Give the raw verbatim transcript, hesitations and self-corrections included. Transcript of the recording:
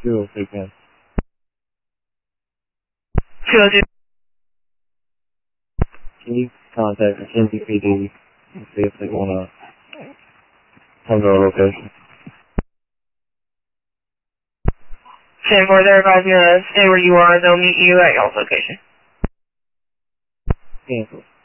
two oh two ten. two oh two. Can you contact Kentucky P D and see if they want to come to our location? ten four, they're advising you to stay where you are. They'll meet you at y'all's location. Cancel.